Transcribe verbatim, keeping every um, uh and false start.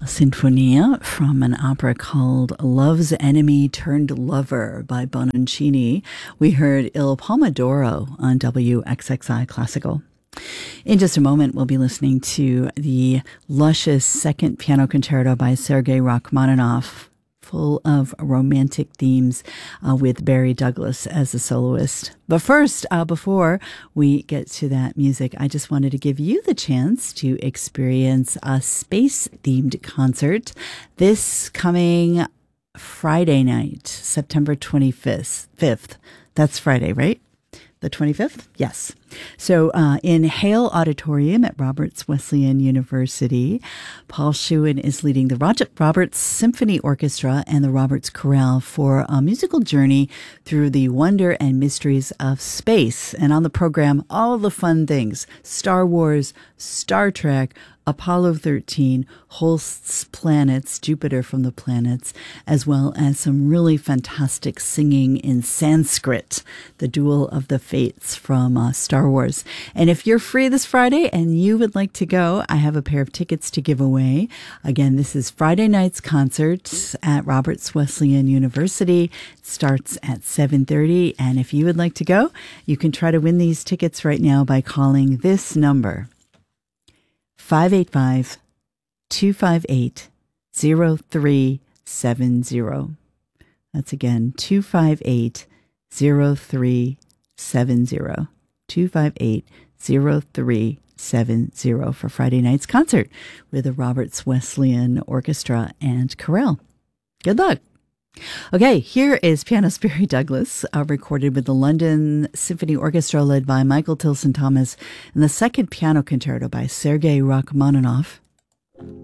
Sinfonia from an opera called Love's Enemy Turned Lover by Bononcini. We heard Il Pomodoro on W X X I Classical. In just a moment, we'll be listening to the luscious second piano concerto by Sergei Rachmaninoff, full of romantic themes uh, with Barry Douglas as a soloist. But first, uh, before we get to that music, I just wanted to give you the chance to experience a space-themed concert this coming Friday night, September twenty-fifth. That's Friday, right? The twenty-fifth? Yes. So uh, in Hale Auditorium at Roberts Wesleyan University, Paul Schuin is leading the Roger- Roberts Symphony Orchestra and the Roberts Chorale for a musical journey through the wonder and mysteries of space. And on the program, all the fun things: Star Wars, Star Trek, Apollo thirteen, Holst's Planets, Jupiter from the Planets, as well as some really fantastic singing in Sanskrit, the Duel of the Fates from uh, Star Wars. And if you're free this Friday and you would like to go, I have a pair of tickets to give away. Again, this is Friday night's concert at Roberts Wesleyan University. It starts at seven thirty. And if you would like to go, you can try to win these tickets right now by calling this number, five eight five, two five eight, zero three seven zero. That's again, two five eight, zero three seven zero. two five eight, zero three seven zero for Friday night's concert with the Roberts Wesleyan Orchestra and Chorale. Good luck. Okay, here is pianist Barry Douglas, uh, recorded with the London Symphony Orchestra led by Michael Tilson Thomas, and the second piano concerto by Sergei Rachmaninoff.